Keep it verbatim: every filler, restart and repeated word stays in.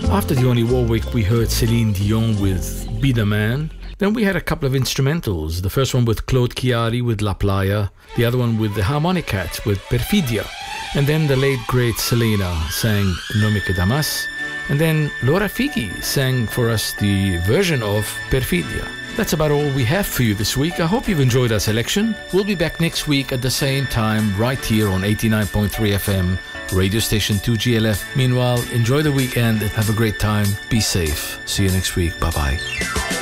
After Dionne Warwick, we heard Celine Dion with Be The Man. Then we had a couple of instrumentals. The first one with Claude Chiari with La Playa, the other one with the Harmonicats with Perfidia. And then the late great Selena sang No Me Queda Más. And then Laura Figi sang for us the version of Perfidia. That's about all we have for you this week. I hope you've enjoyed our selection. We'll be back next week at the same time, right here on eighty-nine point three F M, radio station two G L F. Meanwhile, enjoy the weekend and have a great time. Be safe. See you next week. Bye-bye.